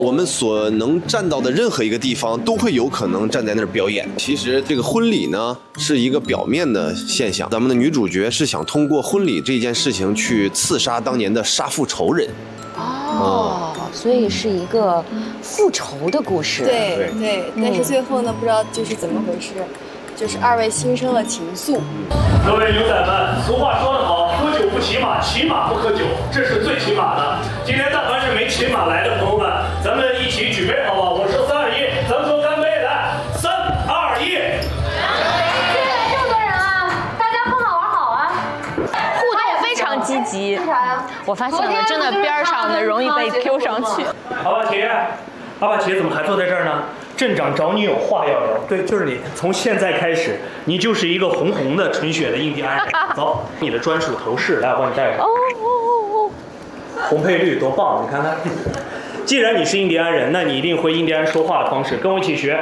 我们所能站到的任何一个地方，都会有可能站在那儿表演。其实这个婚礼呢，是一个表面的现象。咱们的女主角是想通过婚礼这件事情去刺杀当年的杀父仇人。 所以是一个复仇的故事。 对，但是最后呢，不知道就是怎么回事，就是二位心生了情愫。 各位牛仔们，俗话说得好，喝酒不骑马，骑马不喝酒，这是最起码的。今天但凡是没骑马来的朋友们，咱们一起举杯，好不好？我说3、2、1，咱们说干杯，来，3、2、1。 这么多人啊，大家不好玩好啊， 互动非常积极。我发现了，真的边上的容易被 Q 上去。 阿爸奇怎么还坐在这儿呢？镇长找你有话要聊。对，就是你。从现在开始，你就是一个红红的纯血的印第安人。走，你的专属头饰，来，我帮你戴上。红配绿多棒！你看看。既然你是印第安人，那你一定会印第安说话的方式，跟我一起学。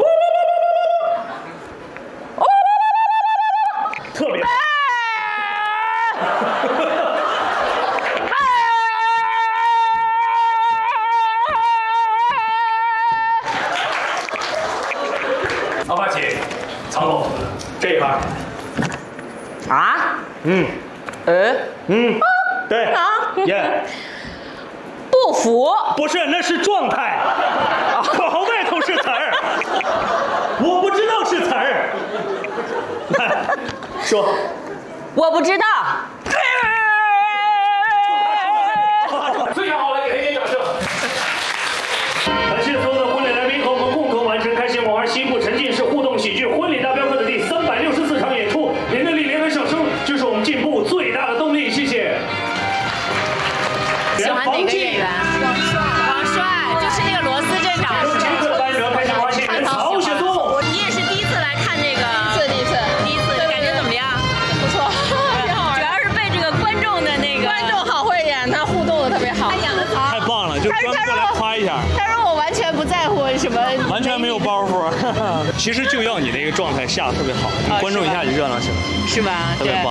特别。阿爸姐，藏狗，这一行。 啊？ 对。耶。 不服？ 不是，那是状态。口号外头是词儿，我不知道是词儿。来，说。 我不知道。 非常好，来给他一点掌声。感谢所有的婚礼来宾和我们共同完成开心网玩西部沉浸式互动喜剧婚礼大镖客的第364场演出，您的莅临和掌声就是我们进步最大的动力，谢谢。 喜欢哪个演员？王帅，就是那个罗斯镇长。 曹雪松， 你也是第一次来看这个？第一次，感觉怎么样？ 不错， 主要是被这个观众的那个观众好会演，他互动的特别好，他演的好， 太棒了，就专门过来夸一下。 他说我完全不在乎什么， 完全没有包袱。其实就要你那个状态下的特别好，观众一下就热闹起来， 是吧？ 特别棒。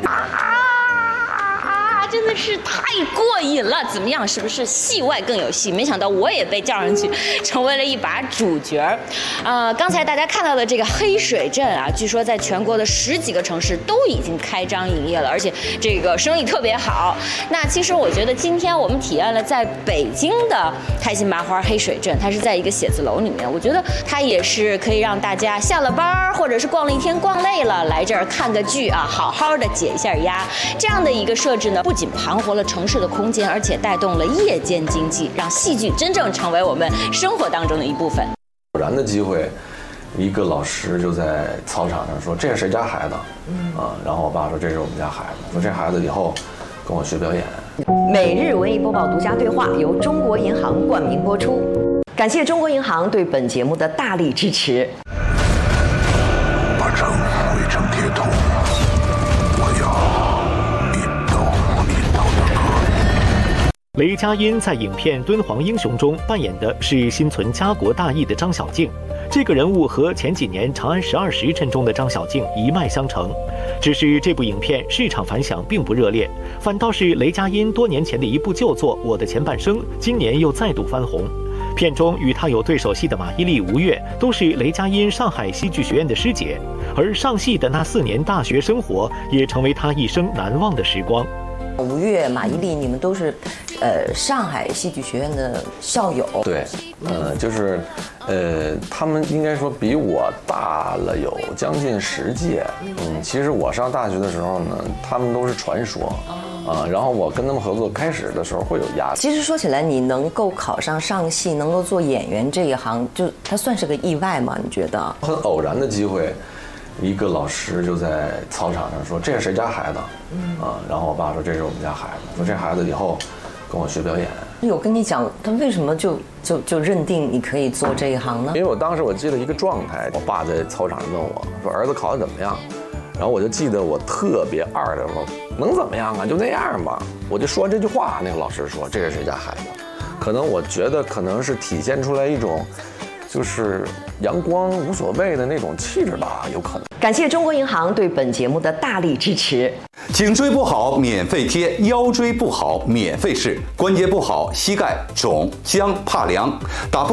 真的是太过瘾了，怎么样？是不是戏外更有戏？没想到我也被叫上去，成为了一把主角。刚才大家看到的这个黑水镇啊，据说在全国的10几个城市都已经开张营业了，而且这个生意特别好。那其实我觉得今天我们体验了在北京的开心麻花黑水镇，它是在一个写字楼里面，我觉得它也是可以让大家下了班或者是逛了一天逛累了，来这儿看个剧啊，好好的解一下压。这样的一个设置呢，不仅盘活了城市的空间，而且带动了夜间经济，让戏剧真正成为我们生活当中的一部分。 偶然的机会，一个老师就在操场上说：“这是谁家孩子？”然后我爸说：“这是我们家孩子。”说这孩子以后跟我学表演。 每日文艺播报独家对话由中国银行冠名播出，感谢中国银行对本节目的大力支持。 把城汇成铁桶，我要一刀一刀的割。 雷佳音在影片《敦煌英雄》中扮演的是心存家国大义的张小静。这个人物和前几年《长安12时辰》中的张小静一脉相承，只是这部影片市场反响并不热烈，反倒是雷佳音多年前的一部旧作《我的前半生》今年又再度翻红。片中与他有对手戏的马伊琍、吴越都是雷佳音上海戏剧学院的师姐，而上戏的那4年大学生活也成为他一生难忘的时光。 吴越、马伊琍，你们都是，上海戏剧学院的校友。 对，他们应该说比我大了有将近10届。其实我上大学的时候呢，他们都是传说。然后我跟他们合作，开始的时候会有压力。 其实说起来，你能够考上上戏，能够做演员这一行，就它算是个意外吗？你觉得？ 很偶然的机会。一个老师就在操场上说：“这是谁家孩子？”然后我爸说：“这是我们家孩子。”说这孩子以后跟我学表演。 有跟你讲他为什么就认定你可以做这一行呢？ 因为我当时我记得一个状态，我爸在操场上问我说：“儿子考得怎么样？”然后我就记得我特别二的说：“能怎么样啊？就那样吧。”我就说这句话，那个老师说：“这是谁家孩子？”可能我觉得可能是体现出来一种。就是阳光无所谓的那种气质吧，有可能。 感谢中国银行对本节目的大力支持。 颈椎不好免费贴，腰椎不好免费试，关节不好膝盖肿僵怕凉，打破